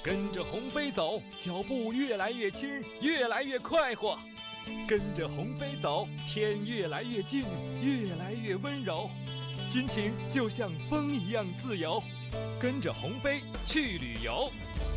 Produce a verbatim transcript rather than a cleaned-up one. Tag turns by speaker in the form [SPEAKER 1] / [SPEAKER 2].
[SPEAKER 1] 跟着鸿飞走，脚步越来越轻，越来越快活。跟着鸿飞走，天越来越近，越来越温柔，心情就像风一样自由。跟着鸿飞去旅游。